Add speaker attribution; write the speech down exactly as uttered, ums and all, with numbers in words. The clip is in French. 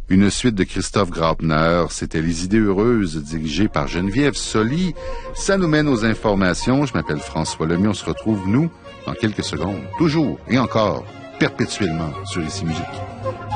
Speaker 1: Une suite de Christophe Graupner, c'était Les Idées heureuses, dirigées par Geneviève Soli. Ça nous mène aux informations. Je m'appelle François Lemieux. On se retrouve, nous, dans quelques secondes. Toujours et encore, perpétuellement, sur Ici Musique.